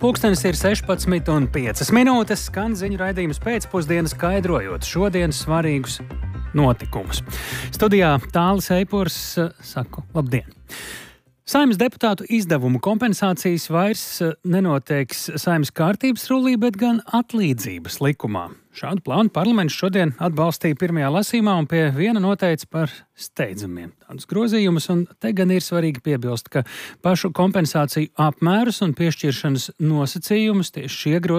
Pulkstenis ir 16:05. Skan ziņu raidījums pēcpusdienas, skaidrojot šodienas svarīgus notikumus. Studijā Tālis Eipurs, saku labdien! Saeimas deputātu izdevumu kompensācijas vairs nenoteiks Saeimas kārtības rullī, bet gan atlīdzības likumā. Šādu plānu parlaments šodien atbalstīja pirmajā lasījumā un pie viena noteica par steidzamiem tādus grozījumus, un te gan ir svarīgi piebilst, ka pašu kompensāciju apmērus un piešķiršanas nosacījumus tieši šie grozījumi